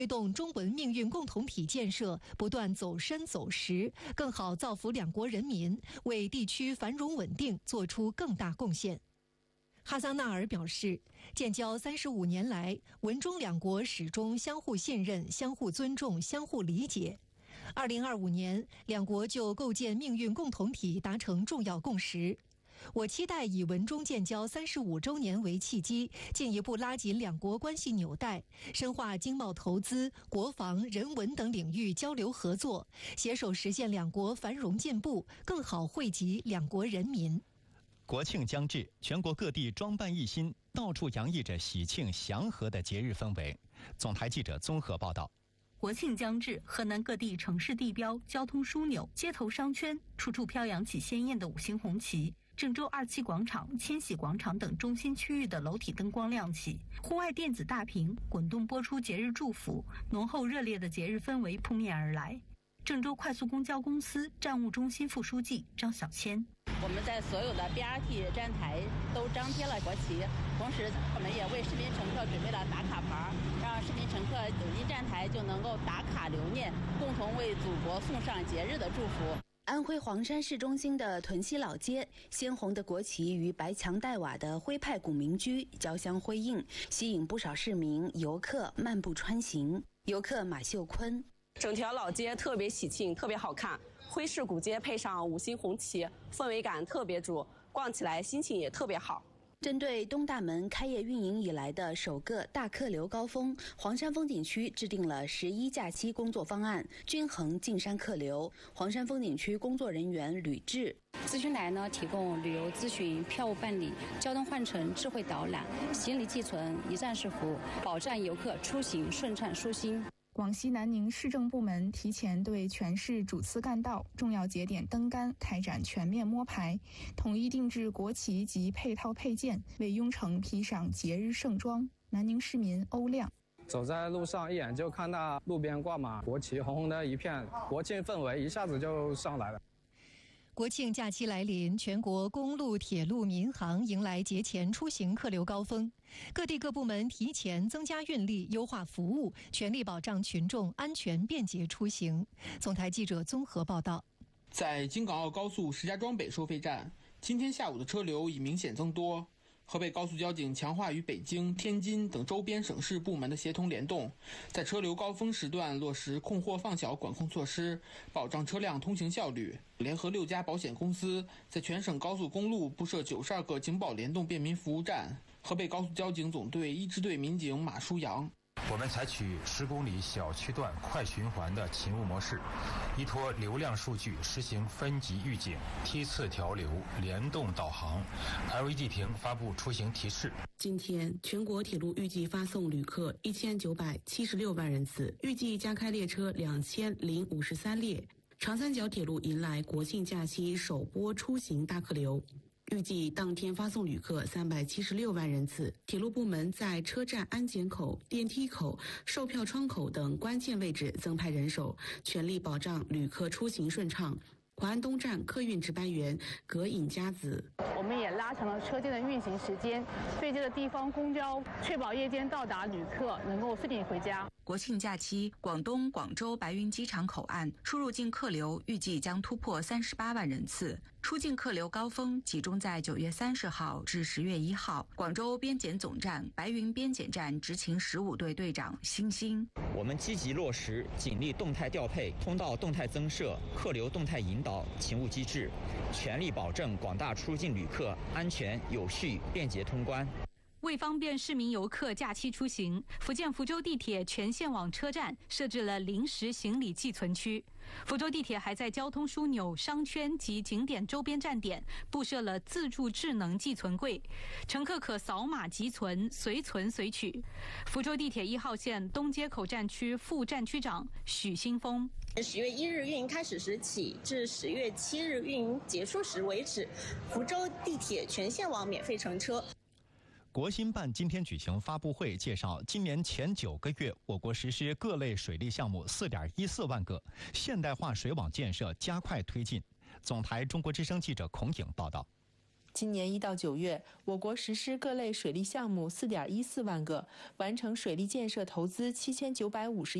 推动中文命运共同体建设不断走深走实，更好造福两国人民，为地区繁荣稳定做出更大贡献。哈桑纳尔表示，建交35年来，文中两国始终相互信任、相互尊重、相互理解。2025年，两国就构建命运共同体达成重要共识。我期待以文中建交35周年为契机，进一步拉紧两国关系纽带，深化经贸投资、国防、人文等领域交流合作，携手实现两国繁荣进步，更好惠及两国人民。 国庆将至，全国各地装扮一新，到处洋溢着喜庆祥和的节日氛围。总台记者综合报道。 国庆将至，河南各地城市地标、交通枢纽、街头商圈，处处飘扬起鲜艳的5星红旗。郑州2期广场、千禧广场等中心区域的楼体灯光亮起，户外电子大屏滚动播出节日祝福，浓厚热烈的节日氛围扑面而来。郑州快速公交公司站务中心副书记张小谦： 我们在所有的 BRT 站台都张贴了国旗，同时我们也为市民乘客准备了打卡牌，让市民乘客走进站台就能够打卡留念，共同为祖国送上节日的祝福。 安徽黄山市中心的屯溪老街，鲜红的国旗与白墙黛瓦的徽派古民居交相辉映，吸引不少市民游客漫步穿行。游客马秀坤： 整条老街特别喜庆，特别好看，徽式古街配上5星红旗，氛围感特别足，逛起来心情也特别好。 针对东大门开业运营以来的首个大客流高峰，黄山风景区制定了11假期工作方案，均衡进山客流。黄山风景区工作人员吕志： 咨询台呢提供旅游咨询、票务办理、交通换乘智慧导览、行李寄存一站式服务，保障游客出行顺畅舒心。 广西南宁市政部门提前对全市主次干道、重要节点灯杆开展全面摸排，统一定制国旗及配套配件，为雍城披上节日盛装。南宁市民欧亮： 走在路上，一眼就看到路边挂满国旗，红红的一片，国庆氛围一下子就上来了。 国庆假期来临，全国公路、铁路、民航迎来节前出行客流高峰。各地各部门提前增加运力，优化服务，全力保障群众安全便捷出行。总台记者综合报道。 在京港澳高速石家庄北收费站，今天下午的车流已明显增多。河北高速交警强化与北京、天津等周边省市部门的协同联动，在车流高峰时段落实控货放小管控措施，保障车辆通行效率。联合6家保险公司在全省高速公路布设92个警保联动便民服务站。河北高速交警总队1支队民警马舒阳： 我们采取10公里小区段快循环的勤务模式，依托流量数据实行分级预警、梯次调流、联动导航 ，LED 屏发布出行提示。 今天，全国铁路预计发送旅客1976万人次，预计加开列车2053列。长三角铁路迎来国庆假期首波出行大客流。预计当天发送旅客376万人次。铁路部门在车站安检口、电梯口、售票窗口等关键位置增派人手，全力保障旅客出行顺畅。华安东站客运值班员葛颖佳子： 我们也拉长了车间的运行时间，对接的地方公交，确保夜间到达旅客能够顺利回家。 国庆假期，广东广州白云机场口岸出入境客流预计将突破38万人次，出境客流高峰集中在9月30号至10月1号。广州边检总站、白云边检站执勤15队队长辛兴： 我们积极落实警力动态调配、通道动态增设、客流动态引导勤务机制，全力保证广大出入境旅客安全有序、便捷通关。 为方便市民游客假期出行，福建福州地铁全线网车站设置了临时行李寄存区。福州地铁还在交通枢纽、商圈及景点周边站点布设了自助智能寄存柜，乘客可扫码集存，随存随取。福州地铁1号线东街口站区副站区长许新峰 ：10月1日运营开始时起至10月7日运营结束时为止，福州地铁全线网免费乘车。 国新办今天举行发布会，介绍今年前9个月，我国实施各类水利项目4.14万个，现代化水网建设加快推进。总台中国之声记者孔颖报道。 今年1到9月，我国实施各类水利项目4.14万个，完成水利建设投资7951